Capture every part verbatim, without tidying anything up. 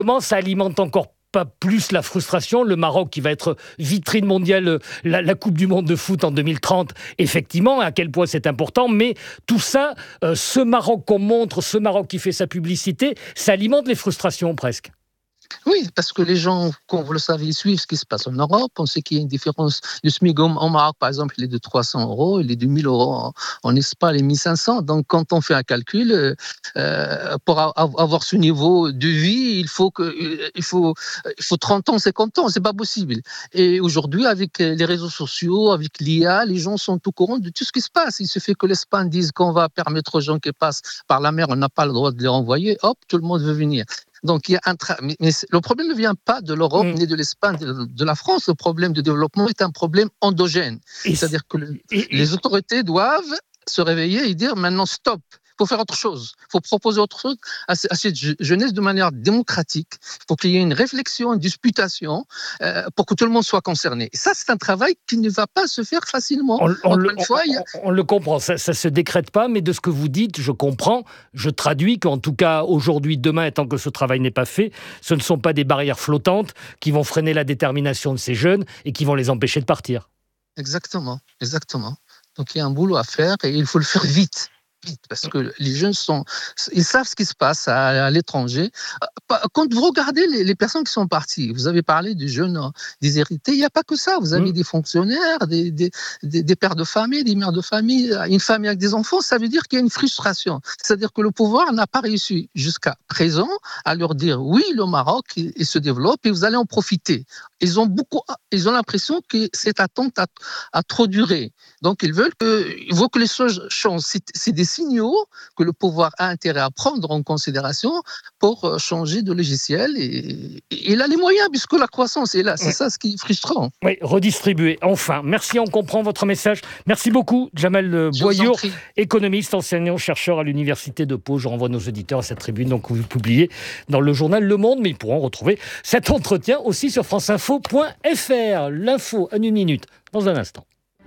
Comment ça alimente encore pas plus la frustration? Le Maroc qui va être vitrine mondiale, la, la Coupe du Monde de foot en deux mille trente, effectivement, à quel point c'est important, mais tout ça, euh, ce Maroc qu'on montre, ce Maroc qui fait sa publicité, ça alimente les frustrations presque. Oui, parce que les gens, comme vous le savez, ils suivent ce qui se passe en Europe. On sait qu'il y a une différence. Le SMIC en Maroc, par exemple, il est de trois cents euros, il est de mille euros en, en Espagne, il est mille cinq cents. Donc, quand on fait un calcul, euh, pour a, avoir ce niveau de vie, il faut, que, il, faut, il faut trente ans, cinquante ans, c'est pas possible. Et aujourd'hui, avec les réseaux sociaux, avec l'I A, les gens sont au courant de tout ce qui se passe. Il suffit que l'Espagne dise qu'on va permettre aux gens qui passent par la mer, on n'a pas le droit de les renvoyer, hop, tout le monde veut venir. Donc, il y a un tra... mais, mais le problème ne vient pas de l'Europe mmh. ni de l'Espagne, de, de la France. Le problème de développement est un problème endogène. Et c'est-à-dire que le, et, les autorités doivent se réveiller et dire maintenant stop. Il faut faire autre chose. Il faut proposer autre chose à, à cette jeunesse de manière démocratique. Il faut qu'il y ait une réflexion, une disputation euh, pour que tout le monde soit concerné. Et ça, c'est un travail qui ne va pas se faire facilement. On, on, le, fois, on, a... on le comprend, ça ne se décrète pas, mais de ce que vous dites, je comprends, je traduis qu'en tout cas, aujourd'hui, demain, et tant que ce travail n'est pas fait, ce ne sont pas des barrières flottantes qui vont freiner la détermination de ces jeunes et qui vont les empêcher de partir. Exactement, exactement. Donc il y a un boulot à faire et il faut le faire vite. Parce que les jeunes sont, ils savent ce qui se passe à, à l'étranger. Quand vous regardez les, les personnes qui sont parties, vous avez parlé des jeunes déshérités, il n'y a pas que ça. Vous avez mmh. des fonctionnaires, des, des, des, des pères de famille, des mères de famille, une famille avec des enfants. Ça veut dire qu'il y a une frustration. C'est-à-dire que le pouvoir n'a pas réussi jusqu'à présent à leur dire oui, le Maroc il, il se développe et vous allez en profiter. Ils ont beaucoup, ils ont l'impression que cette attente a, a trop duré. Donc ils veulent que, ils veulent que les choses changent. C'est, c'est des signaux que le pouvoir a intérêt à prendre en considération pour changer de logiciel et, et il a les moyens puisque la croissance est là. C'est oui. ça ce qui est frustrant. Oui, redistribuer. Enfin, merci, on comprend votre message. Merci beaucoup, Djamel Boyour, économiste, enseignant-chercheur à l'Université de Pau. Je renvoie nos auditeurs à cette tribune donc, que vous publiez dans le journal Le Monde, mais ils pourront retrouver cet entretien aussi sur franceinfo point f r. L'info en une minute, dans un instant.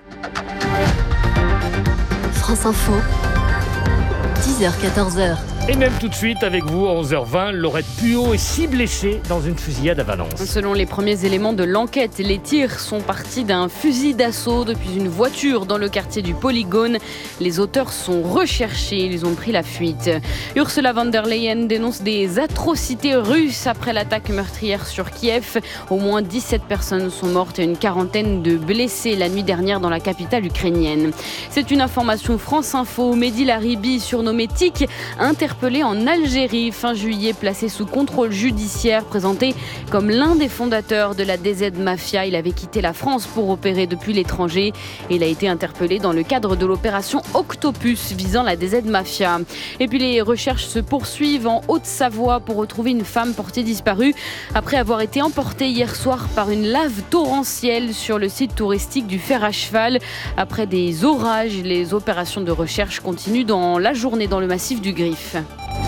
France Info. dix heures quatorze heures. Et même tout de suite avec vous, à onze heures vingt, Laurette Puot est six blessés dans une fusillade à Valence. Selon les premiers éléments de l'enquête, les tirs sont partis d'un fusil d'assaut depuis une voiture dans le quartier du Polygone. Les auteurs sont recherchés, ils ont pris la fuite. Ursula von der Leyen dénonce des atrocités russes après l'attaque meurtrière sur Kiev. Au moins dix-sept personnes sont mortes et une quarantaine de blessés la nuit dernière dans la capitale ukrainienne. C'est une information France Info. Mehdi Laribi, surnommé Tic, interpellé en Algérie fin juillet, placé sous contrôle judiciaire, présenté comme l'un des fondateurs de la D Z Mafia. Il avait quitté la France pour opérer depuis l'étranger. Il a été interpellé dans le cadre de l'opération Octopus visant la D Z Mafia. Et puis les recherches se poursuivent en Haute-Savoie pour retrouver une femme portée disparue après avoir été emportée hier soir par une lave torrentielle sur le site touristique du Fer à Cheval. Après des orages, les opérations de recherche continuent dans la journée dans le massif du Griffe.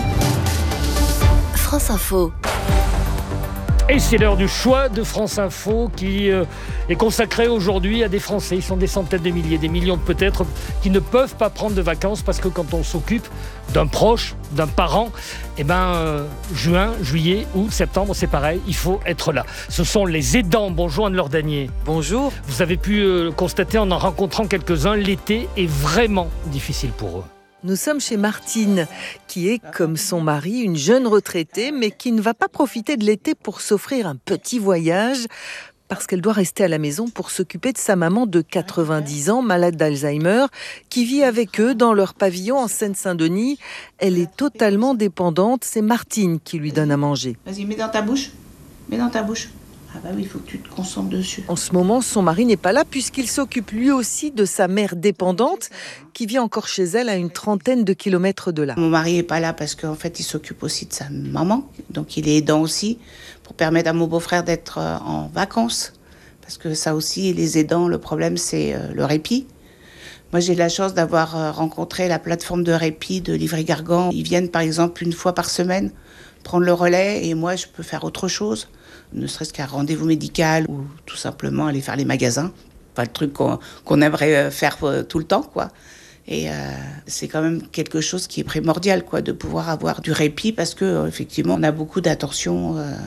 France Info. Et c'est l'heure du choix de France Info qui euh, est consacré aujourd'hui à des Français. Ils sont des centaines de milliers, des millions peut-être, qui ne peuvent pas prendre de vacances parce que quand on s'occupe d'un proche, d'un parent, eh ben, euh, juin, juillet, août, septembre, c'est pareil, il faut être là. Ce sont les aidants. Bonjour Anne-Laure Danier. Bonjour. Vous avez pu euh, constater en en rencontrant quelques-uns, l'été est vraiment difficile pour eux. Nous sommes chez Martine, qui est, comme son mari, une jeune retraitée, mais qui ne va pas profiter de l'été pour s'offrir un petit voyage, parce qu'elle doit rester à la maison pour s'occuper de sa maman de quatre-vingt-dix ans, malade d'Alzheimer, qui vit avec eux dans leur pavillon en Seine-Saint-Denis. Elle est totalement dépendante, c'est Martine qui lui donne à manger. Vas-y, mets dans ta bouche, mets dans ta bouche. Ah bah oui, il faut que tu te concentres dessus. En ce moment, son mari n'est pas là puisqu'il s'occupe lui aussi de sa mère dépendante qui vit encore chez elle à une trentaine de kilomètres de là. Mon mari n'est pas là parce qu'en fait, il s'occupe aussi de sa maman. Donc il est aidant aussi pour permettre à mon beau-frère d'être en vacances. Parce que ça aussi, les aidants, le problème, c'est le répit. Moi, j'ai la chance d'avoir rencontré la plateforme de répit de Livry-Gargan. Ils viennent par exemple une fois par semaine prendre le relais et moi, je peux faire autre chose. Ne serait-ce qu'un rendez-vous médical ou tout simplement aller faire les magasins. Enfin, le truc qu'on, qu'on aimerait faire tout le temps, quoi. Et euh, c'est quand même quelque chose qui est primordial, quoi, de pouvoir avoir du répit parce que euh, effectivement, on a beaucoup d'attention euh,